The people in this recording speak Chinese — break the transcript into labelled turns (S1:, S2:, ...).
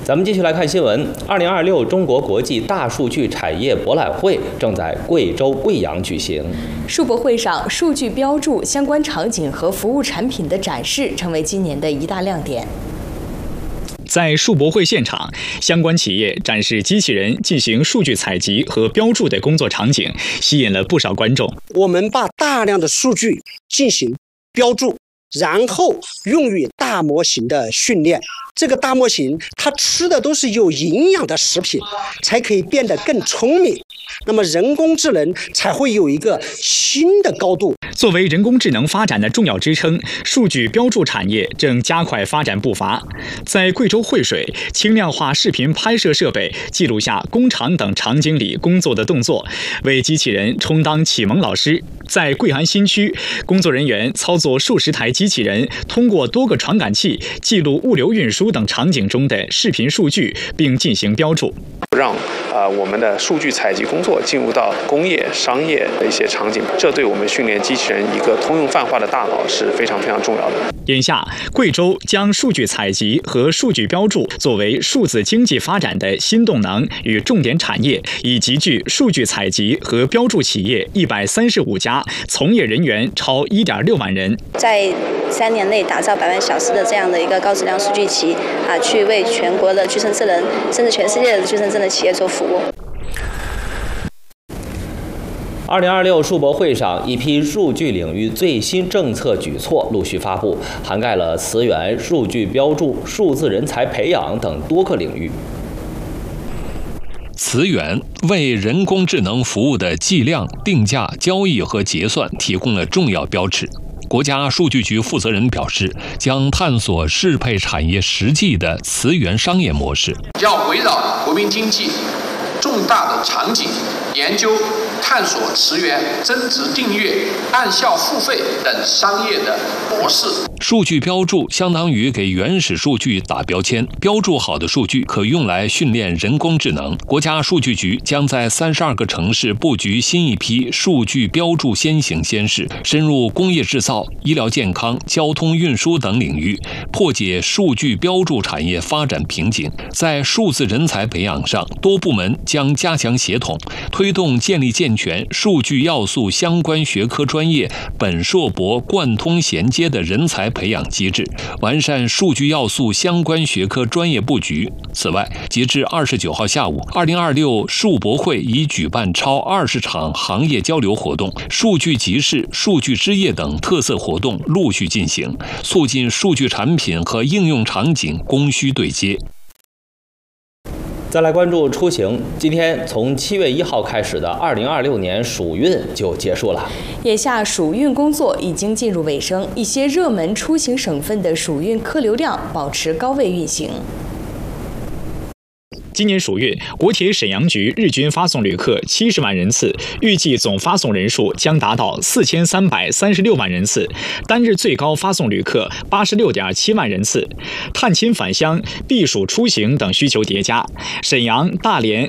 S1: 咱们继续来看新闻。2026中国国际大数据产业博览会正在贵州贵阳举行。
S2: 数博会上，数据标注、相关场景和服务产品的展示成为今年的一大亮点。
S3: 在数博会现场，相关企业展示机器人进行数据采集和标注的工作场景，吸引了不少观众。
S4: 我们把大量的数据进行标注，然后用于大模型的训练。这个大模型它吃的都是有营养的食品，才可以变得更聪明。那么人工智能才会有一个新的高度。
S3: 作为人工智能发展的重要支撑，数据标注产业正加快发展步伐。在贵州惠水，轻量化视频拍摄设备记录下工厂等场景里工作的动作，为机器人充当启蒙老师。在贵安新区，工作人员操作数十台机器人，通过多个传感器记录物流运输等场景中的视频数据，并进行标注。
S5: 让我们的数据采集工作进入到工业、商业的一些场景，这对我们训练机器人一个通用泛化的大脑是非常非常重要的。
S3: 眼下，贵州将数据采集和数据标注作为数字经济发展的新动能与重点产业，已集聚数据采集和标注企业135家，从业人员超1.6万人。
S6: 在3年内打造100万小时的这样的一个高质量数据集去为全国的具身智能，甚至全世界的具身智能企业做服务。
S1: 2026数博会上，一批数据领域最新政策举措陆续发布，涵盖了词源、数据标注、数字人才培养等多个领域。
S7: 词源为人工智能服务的计量、定价、交易和结算提供了重要标尺。国家数据局负责人表示，将探索适配产业实际的词源商业模式，
S8: 要围绕国民经济重大的场景，研究探索词源、增值订阅、按效付费等商业的模式。
S7: 数据标注相当于给原始数据打标签，标注好的数据可用来训练人工智能。国家数据局将在32个城市布局新一批数据标注先行先试，深入工业制造、医疗健康、交通运输等领域，破解数据标注产业发展瓶颈。在数字人才培养上，多部门将加强协同，推动建立健全数据要素相关学科专业本硕博贯通衔接的人才培养机制，完善数据要素相关学科专业布局。此外，截至29号下午，2026数博会已举办超20场行业交流活动，数据集市、数据之夜等特色活动陆续进行，促进数据产品和应用场景供需对接。
S1: 再来关注出行，今天从7月1号开始的2026年暑运就结束了。
S2: 眼下暑运工作已经进入尾声，一些热门出行省份的暑运客流量保持高位运行。
S3: 今年暑运，国铁沈阳局日均发送旅客70万人次，预计总发送人数将达到4336万人次，单日最高发送旅客86.7万人次。探亲返乡、避暑出行等需求叠加，沈阳、大连、